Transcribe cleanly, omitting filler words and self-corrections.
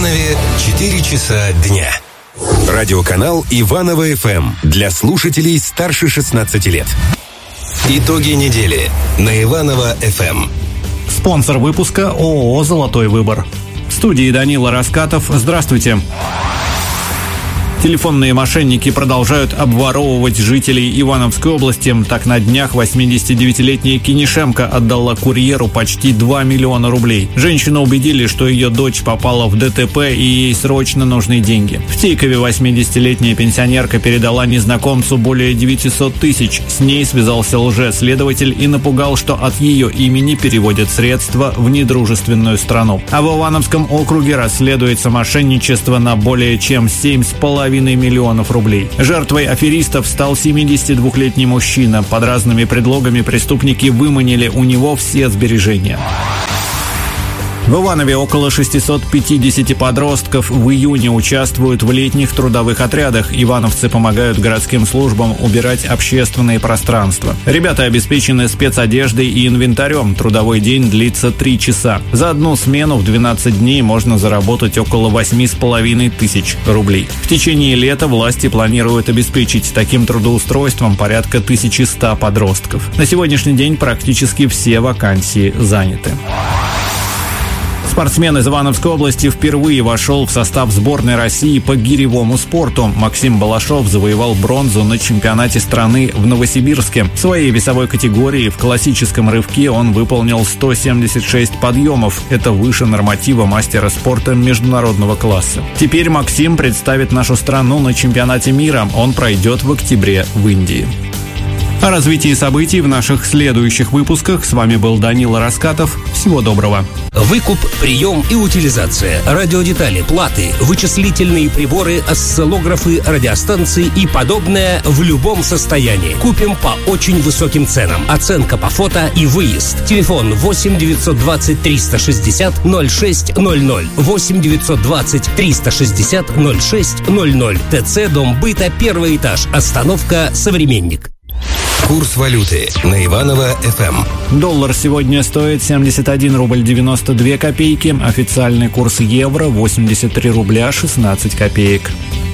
Иванове 4 часа дня. Радиоканал Иваново ФМ для слушателей старше 16 лет. Итоги недели на Иваново ФМ. Спонсор выпуска ООО «Золотой выбор». В студии Данила Раскатов. Здравствуйте. Телефонные мошенники продолжают обворовывать жителей Ивановской области. Так, на днях 89-летняя Кинишемко отдала курьеру почти 2 миллиона рублей. Женщину убедили, что ее дочь попала в ДТП и ей срочно нужны деньги. В Тейкове 80-летняя пенсионерка передала незнакомцу более 900 тысяч. С ней связался лжеследователь и напугал, что от ее имени переводят средства в недружественную страну. А в Ивановском округе расследуется мошенничество на более чем 7,5 миллионов рублей. Жертвой аферистов стал 72-летний мужчина. Под разными предлогами преступники выманили у него все сбережения. В Иванове около 650 подростков в июне участвуют в летних трудовых отрядах. Ивановцы помогают городским службам убирать общественные пространства. Ребята обеспечены спецодеждой и инвентарем. Трудовой день длится 3 часа. За одну смену в 12 дней можно заработать около 8,5 тысяч рублей. В течение лета власти планируют обеспечить таким трудоустройством порядка 1100 подростков. На сегодняшний день практически все вакансии заняты. Спортсмен из Ивановской области впервые вошел в состав сборной России по гиревому спорту. Максим Балашов завоевал бронзу на чемпионате страны в Новосибирске. В своей весовой категории в классическом рывке он выполнил 176 подъемов. Это выше норматива мастера спорта международного класса. Теперь Максим представит нашу страну на чемпионате мира. Он пройдет в октябре в Индии. О развитии событий в наших следующих выпусках. С вами был Данила Раскатов. Всего доброго. Выкуп, прием и утилизация, радиодетали, платы, вычислительные приборы, осциллографы, радиостанции и подобное в любом состоянии. Купим по очень высоким ценам. Оценка по фото и выезд. Телефон 8 920 360 0600. 8 920 360 0600. ТЦ Дом быта, 1 этаж. Остановка «Современник». Курс валюты на Иваново ФМ. Доллар сегодня стоит 71 рубль 92 копейки. Официальный курс евро 83 рубля 16 копеек.